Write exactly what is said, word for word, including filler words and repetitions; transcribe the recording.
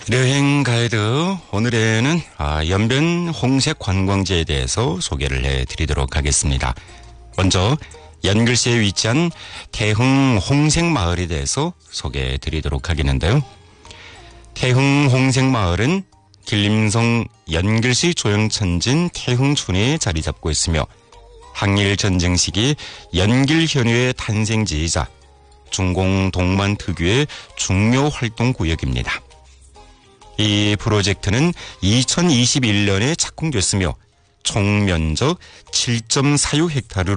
여행 가이드 오늘에는 아, 연변 홍색 관광지에 대해서 소개를 해드리도록 하겠습니다. 먼저 연길시에 위치한 태흥 홍색마을에 대해서 소개해드리도록 하겠는데요. 태흥 홍색마을은 길림성 연길시 조영천진 태흥촌에 자리 잡고 있으며 항일전쟁 시기 연길현유의 탄생지이자 중공 동만 특유의 중요 활동 구역입니다. 이 프로젝트는 이천이십일 년에 착공됐으며 총 면적 칠 점 사육 헥타르로